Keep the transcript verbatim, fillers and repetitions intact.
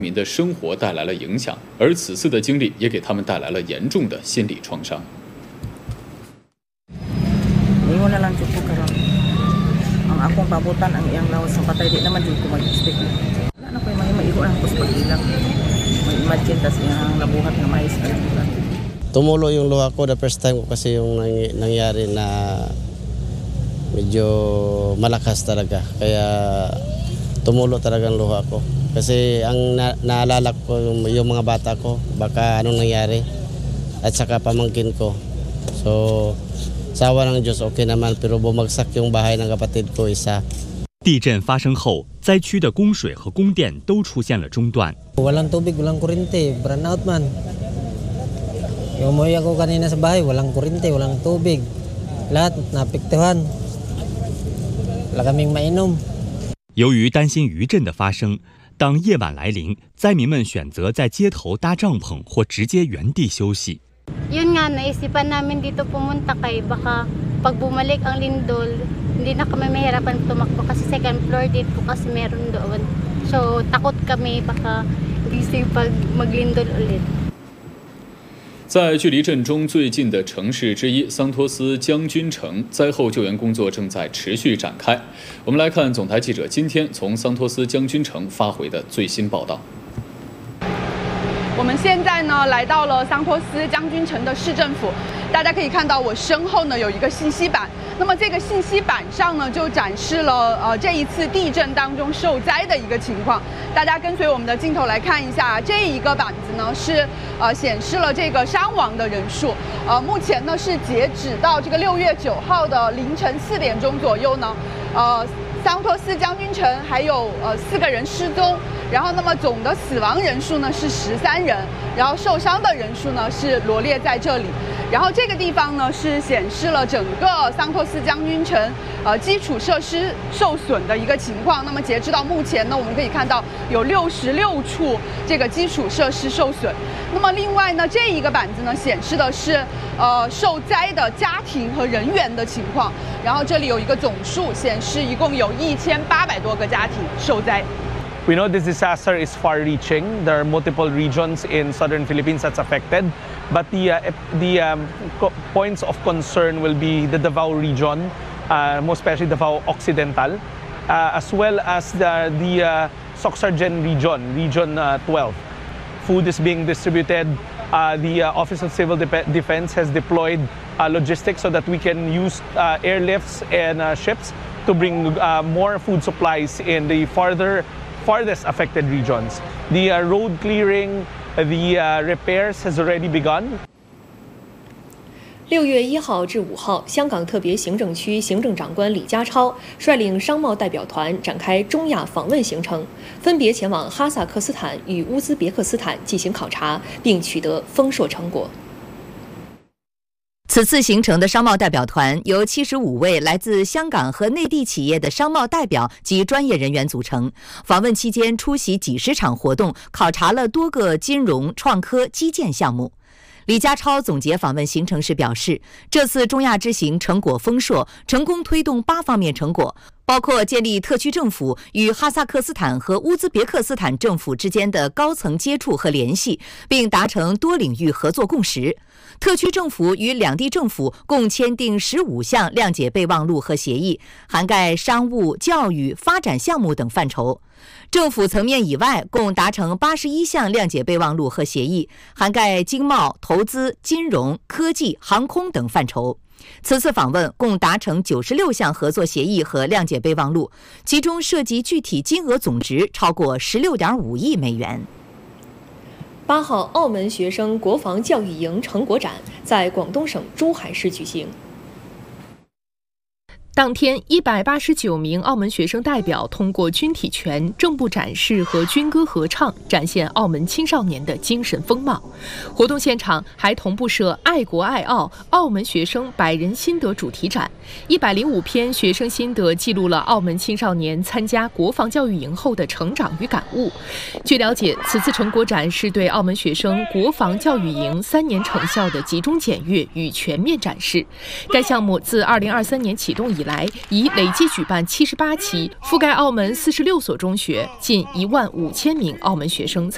民的生活带来了影响，而此次的经历也给他们带来了严重的心理创伤。 Ingon na lang jud ko karon. Ang akong pabutan ang iyang lawas sa patay di naman jud ko mag-expect. Wala na koy may maigo ang hospital. May imagine tas iyang labuhat nga mais ka. Tumulo yung luha ko the first time ko kasi yung nangyari na medyo malakas talaga. Kaya tumulo talaga ang luha ko. Kasi ang na naalala ko yung, yung mga bata ko, baka anong nangyari, at saka pamangkin ko. So, sa awa ng Diyos, okay naman, pero bumagsak yung bahay ng kapatid ko isa. 地震发生后，灾区的供水和供电都出现了中断。 Walang tubig, walang kuryente, brand out man. Yung umuwi ako kanina sa bahay, walang kuryente, walang tubig. Lahat naapektuhan. Wala kaming mainom. 由于担心余震的发生，当夜晚来临，灾民们选择在街头搭帐篷或直接原地休息。 Yun nga, naisipan namin dito pumunta kay baka pag bumalik ang lindol, hindi na kami mahirapan tumakbo kasi second floor dito kasi meron doon. So takot kami baka hindi safe pag maglindol ulit. 在距离震中最近的城市之一桑托斯将军城，灾后救援工作正在持续展开。我们来看总台记者今天从桑托斯将军城发回的最新报道。 我们现在呢来到了桑托斯将军城的市政府，大家可以看到我身后呢有一个信息板，那么这个信息板上呢就展示了呃这一次地震当中受灾的一个情况。大家跟随我们的镜头来看一下，这一个板子呢是呃显示了这个伤亡的人数，呃目前呢是截止到这个六月九号的凌晨四点钟左右呢，呃桑托斯将军城还有呃四个人失踪。 然后，那么总的死亡人数呢是十三人，然后受伤的人数呢是罗列在这里。然后这个地方呢是显示了整个桑托斯将军城呃基础设施受损的一个情况。那么截至到目前呢，我们可以看到有六十六处这个基础设施受损。那么另外呢，这一个板子呢显示的是呃受灾的家庭和人员的情况。然后这里有一个总数显示，一共有一千八百多个家庭受灾。 We know this disaster is far-reaching. There are multiple regions in southern Philippines that's affected, but the uh, the um, points of concern will be the Davao region, uh, most especially Davao Occidental, uh, as well as the the uh, Soxargen region, Region uh, twelve. Food is being distributed. Uh, the uh, Office of Civil De Defense has deployed uh, logistics so that we can use uh, airlifts and uh, ships to bring uh, more food supplies in the farther. farthest affected regions. The uh, road clearing, the uh, repairs has already begun. 六月一号至五号，香港特别行政区行政长官李家超率领商贸代表团展开中亚访问行程，分别前往哈萨克斯坦与乌兹别克斯坦进行考察，并取得丰硕成果。 此次行程的商贸代表团由七十五位来自香港和内地企业的商贸代表及专业人员组成。访问期间出席几十场活动，考察了多个金融、创科、基建项目。李家超总结访问行程时表示，这次中亚之行成果丰硕，成功推动八方面成果。 包括建立特区政府与哈萨克斯坦和乌兹别克斯坦政府之间的高层接触和联系，并达成多领域合作共识。特区政府与两地政府共签订十五项谅解备忘录和协议，涵盖商务、教育、发展项目等范畴。政府层面以外，共达成八十一项谅解备忘录和协议，涵盖经贸、投资、金融、科技、航空等范畴。 此次访问共达成九十六项合作协议和谅解备忘录，其中涉及具体金额总值超过十六点五亿美元。 八号，澳门学生国防教育营成果展在广东省珠海市举行。 当天，一百八十九名澳门学生代表通过军体拳、正步展示和军歌合唱，展现澳门青少年的精神风貌。活动现场还同步设“爱国爱澳”澳门学生百人心得主题展，一百零五篇学生心得记录了澳门青少年参加国防教育营后的成长与感悟。据了解，此次成果展是对澳门学生国防教育营三年成效的集中检阅与全面展示。该项目自二零二三年启动以来， 已累计举办七十八期，覆盖澳门四十六所中学，近一万五千名澳门学生参。